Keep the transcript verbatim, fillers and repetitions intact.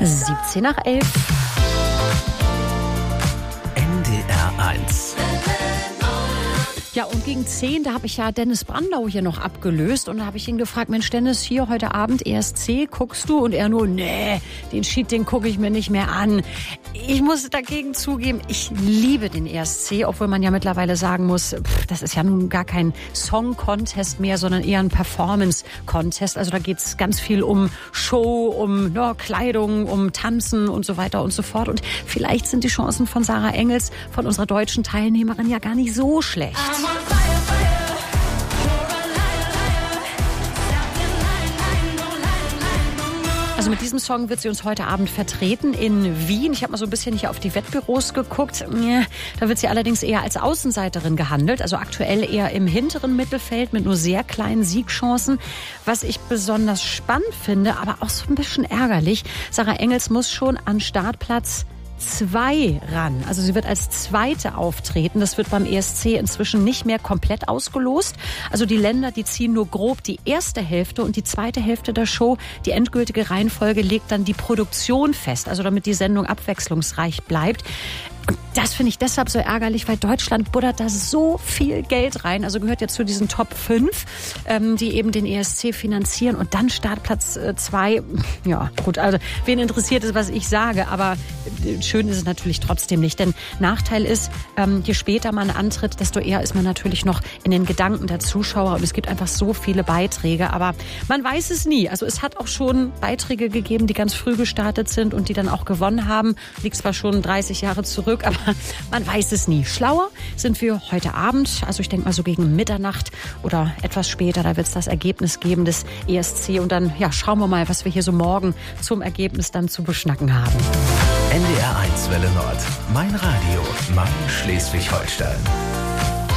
siebzehn nach elf. N D R eins. Ja, und gegen zehn, da habe ich ja Dennis Brandau hier noch abgelöst. Und da habe ich ihn gefragt, Mensch Dennis, hier heute Abend E S C, guckst du? Und er nur, nee, den Schied, den gucke ich mir nicht mehr an. Ich muss dagegen zugeben, ich liebe den E S C, obwohl man ja mittlerweile sagen muss, pff, das ist ja nun gar kein Song-Contest mehr, sondern eher ein Performance-Contest. Also da geht's ganz viel um Show, um no, Kleidung, um Tanzen und so weiter und so fort. Und vielleicht sind die Chancen von Sarah Engels, von unserer deutschen Teilnehmerin, ja gar nicht so schlecht. Also mit diesem Song wird sie uns heute Abend vertreten in Wien. Ich habe mal so ein bisschen hier auf die Wettbüros geguckt. Da wird sie allerdings eher als Außenseiterin gehandelt. Also aktuell eher im hinteren Mittelfeld mit nur sehr kleinen Siegchancen. Was ich besonders spannend finde, aber auch so ein bisschen ärgerlich. Sarah Engels muss schon an Startplatz zwei ran. Also sie wird als Zweite auftreten. Das wird beim E S C inzwischen nicht mehr komplett ausgelost. Also die Länder, die ziehen nur grob die erste Hälfte und die zweite Hälfte der Show. Die endgültige Reihenfolge legt dann die Produktion fest, also damit die Sendung abwechslungsreich bleibt. Und das finde ich deshalb so ärgerlich, weil Deutschland buddert da so viel Geld rein. Also gehört jetzt zu diesen Top fünf, ähm, die eben den E S C finanzieren. Und dann Startplatz zwei. Ja, gut, also wen interessiert es, was ich sage. Aber schön ist es natürlich trotzdem nicht. Denn Nachteil ist, ähm, je später man antritt, desto eher ist man natürlich noch in den Gedanken der Zuschauer. Und es gibt einfach so viele Beiträge. Aber man weiß es nie. Also es hat auch schon Beiträge gegeben, die ganz früh gestartet sind und die dann auch gewonnen haben. Liegt zwar schon dreißig Jahre zurück, aber man weiß es nie. Schlauer sind wir heute Abend, also ich denke mal so gegen Mitternacht oder etwas später, da wird es das Ergebnis geben des E S C und dann ja, schauen wir mal, was wir hier so morgen zum Ergebnis dann zu beschnacken haben. N D R eins Welle Nord, mein Radio, mein Schleswig-Holstein.